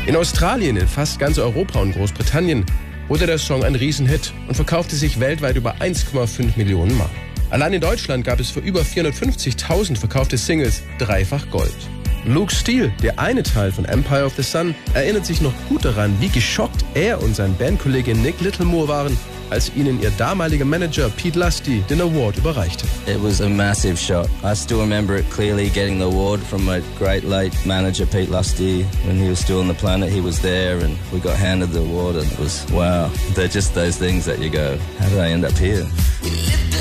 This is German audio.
In Australien, in fast ganz Europa und Großbritannien wurde der Song ein Riesenhit und verkaufte sich weltweit über 1,5 Millionen Mal. Allein in Deutschland gab es für über 450.000 verkaufte Singles dreifach Gold. Luke Steele, der eine Teil von Empire of the Sun, erinnert sich noch gut daran, wie geschockt er und sein Bandkollege Nick Littlemore waren, als ihnen ihr damaliger Manager Pete Lusty den Award überreichte. It was a massive shock. I still remember it clearly, getting the award from my great late manager Pete Lusty. When he was still on the planet, he was there and we got handed the award and it was, wow. They're just those things that you go, how did I end up here?